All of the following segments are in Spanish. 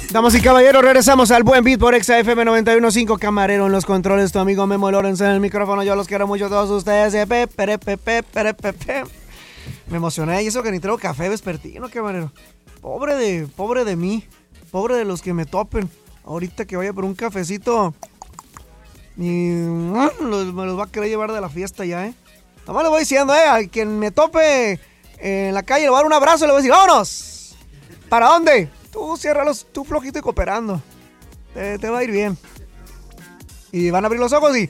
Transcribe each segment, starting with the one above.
Damas y caballeros, regresamos al Buen Beat por Exa FM 91.5. Camarero en los controles, tu amigo Memo Lorenzo en el micrófono. Yo los quiero mucho a todos ustedes. Me emocioné, y eso que ni traigo café vespertino, camarero. Pobre de mí. Pobre de los que me topen. Ahorita que vaya por un cafecito y me los va a querer llevar de la fiesta ya, Nomás le voy diciendo, a quien me tope en la calle le voy a dar un abrazo y le voy a decir, ¡vámonos! ¿Para dónde? Tú ciérralos, tú flojito y cooperando. Te va a ir bien. Y van a abrir los ojos y...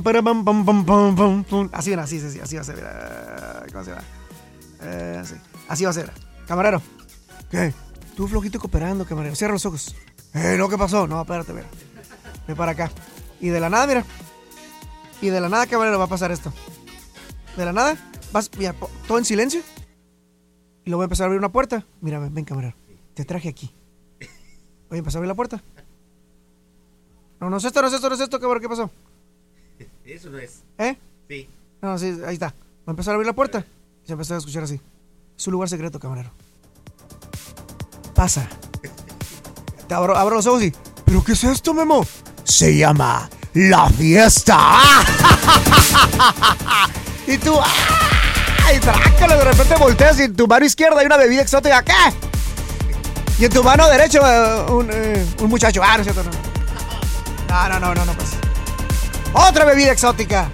Así va a ser. ¿Cómo se va? Así va a ser. Camarero. ¿Qué? Tú flojito y cooperando, camarero. Cierra los ojos. ¿No? ¿Qué pasó? No, espérate, mira. Ven para acá. Y de la nada, mira. Y de la nada, camarero, va a pasar esto. De la nada, vas, mira, todo en silencio. Y luego voy a empezar a abrir una puerta. Mira, ven, camarero. Te traje aquí. Voy a empezar a abrir la puerta. No es esto, cabrón, ¿qué pasó? Eso no es. Sí. No, sí, ahí está. Voy a empezar a abrir la puerta. Y se empezó a escuchar así. Es un lugar secreto, camarero. Pasa. Te abro los ojos y... ¿Pero qué es esto, Memo? Se llama La Fiesta. Y tú... ¡ay, trácalo! De repente volteas y en tu mano izquierda hay una bebida exótica. ¿Qué? Y en tu mano derecha un muchacho. No es cierto, no, pues. Otra bebida exótica.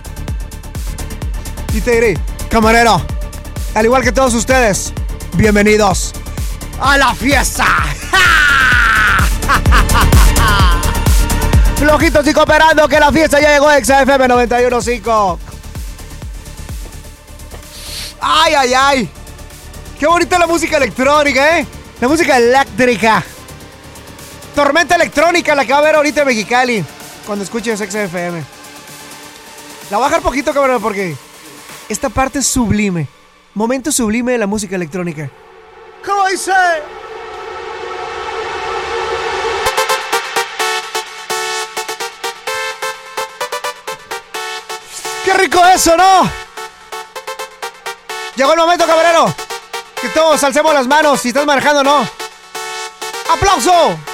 Y te diré, camarero, al igual que todos ustedes, bienvenidos a la fiesta. Flojitos y cooperando, que la fiesta ya llegó a Exa FM 91.5. ¡Ay! ¡Qué bonita la música electrónica, La música eléctrica. Tormenta electrónica la que va a haber ahorita en Mexicali cuando escuches Exa FM. La voy a bajar poquito, cabrón, porque esta parte es sublime. Momento sublime de la música electrónica. ¿Cómo dice? ¡Qué rico eso, ¿no? Llegó el momento, camarero, que todos alcemos las manos. Si estás manejando, ¿no? ¡Aplauso!